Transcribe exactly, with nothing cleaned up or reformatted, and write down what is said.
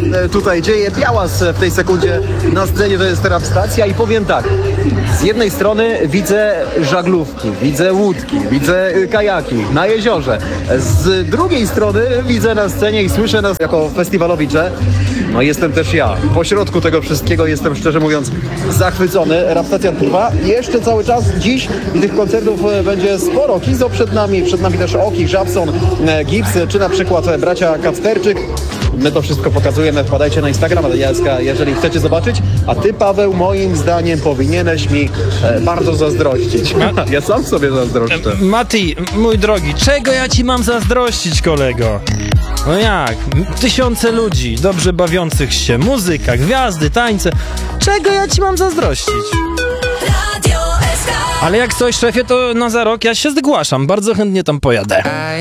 e, tutaj dzieje. Białas w tej sekundzie na scenie to jest teraz stacja i powiem tak, z jednej strony widzę żaglówki, widzę łódki, widzę kajaki na jeziorze, z drugiej strony widzę na scenie i słyszę nas jako festiwalowicze. No jestem też ja. Po środku tego wszystkiego jestem, szczerze mówiąc, zachwycony. Rapstacja trwa jeszcze cały czas. Dziś tych koncertów będzie sporo. Kizo przed nami, przed nami też Oki, Żabson, Gips, czy na przykład bracia Kacperczyk. My to wszystko pokazujemy, wpadajcie na Instagrama Jacka, jeżeli chcecie zobaczyć. A ty, Paweł, moim zdaniem powinieneś mi e, bardzo zazdrościć. Ja sam sobie zazdroszczę. Mati, mój drogi, czego ja ci mam zazdrościć, kolego? No jak? Tysiące ludzi dobrze bawiących się, muzyka, gwiazdy, tańce. Czego ja ci mam zazdrościć? Ale jak coś, szefie, to na za rok ja się zgłaszam. Bardzo chętnie tam pojadę.